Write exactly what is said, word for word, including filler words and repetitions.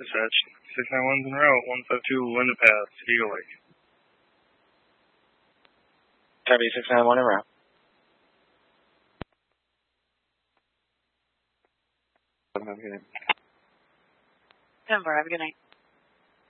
Dispatch, six nine one's en route, one five two Linda Pass, Eagle Lake. Copy, six nine one en route. Have a good night. Denver, have a good night.